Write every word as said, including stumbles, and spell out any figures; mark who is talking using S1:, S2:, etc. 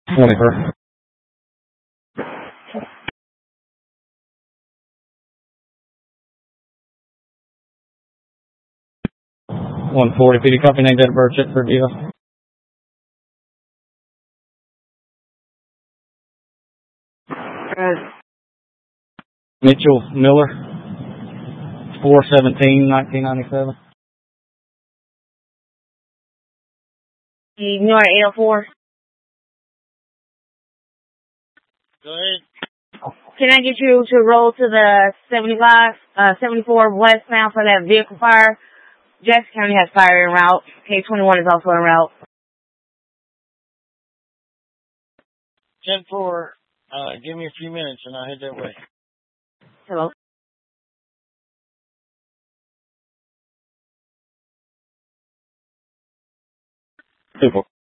S1: Whatever. one forty, P D copy, name, date of birth, check for deal. Mitchell Miller, four seventeen, nineteen ninety-seven.
S2: Ignore eight oh four.
S3: Go ahead.
S2: Can I get you to roll to the seventy-five, uh, seventy-four west now for that vehicle fire? Jackson County has fire en route. K twenty-one is also en route.
S3: ten four, uh, give me a few minutes and I'll head that way.
S2: Hello?
S1: Super.